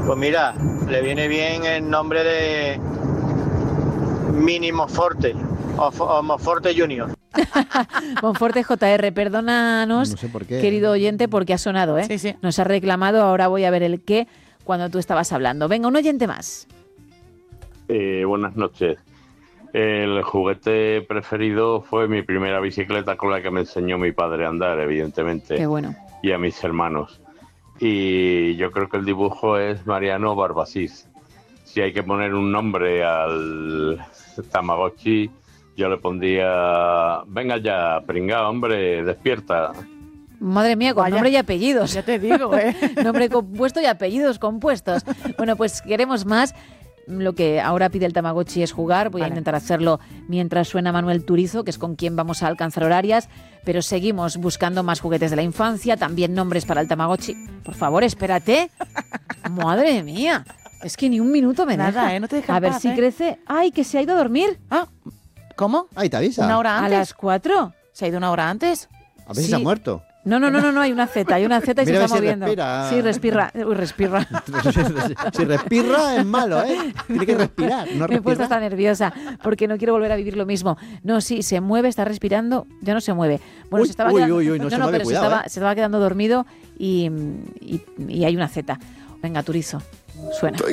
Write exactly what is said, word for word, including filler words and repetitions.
Pues mira, le viene bien el nombre de Mínimo Forte o, o Monforte Junior. Monforte J R, perdónanos, No sé por qué. querido oyente, porque ha sonado, ¿eh? Sí, sí. Nos ha reclamado, ahora voy a ver el qué cuando tú estabas hablando. Venga, un oyente más. Eh, buenas noches. El juguete preferido fue mi primera bicicleta con la que me enseñó mi padre a andar, evidentemente. Qué bueno. Y a mis hermanos. Y yo creo que el dibujo es Mariano Barbasís. Si hay que poner un nombre al Tamagotchi, yo le pondría, venga ya, pringao, hombre, despierta. Madre mía, con Vaya. nombre y apellidos. Ya te digo, ¿eh? Nombre compuesto y apellidos compuestos. Bueno, pues queremos más. Lo que ahora pide el Tamagotchi es jugar. Voy Vale. a intentar hacerlo mientras suena Manuel Turizo, que es con quien vamos a alcanzar horarias. Pero seguimos buscando más juguetes de la infancia, también nombres para el Tamagotchi. Por favor, espérate. Madre mía. Es que ni un minuto me Nada, deja. ¿eh? No te deja A en ver paz, si ¿eh? crece. ¡Ay, que se ha ido a dormir! Ah, ¿cómo? Ahí te avisa. ¿Una hora ¿A antes? las cuatro? ¿Se ha ido una hora antes? A ver si Sí. se ha muerto. No, no, no, no, no, hay una Z, hay una Z y Mira a se ver está si moviendo. respira. Sí, respira. Uy, respira. Si respira es malo, ¿eh? Tiene que respirar, no Me he puesto hasta respirar. nerviosa porque no quiero volver a vivir lo mismo. No, sí, se mueve, está respirando, ya no se mueve. Bueno, Uy, se estaba uy, quedando, uy, uy, no se mueve, pero cuidado, se, estaba, ¿eh? se estaba quedando dormido y, y, y hay una Z. Venga, Turizo, suena.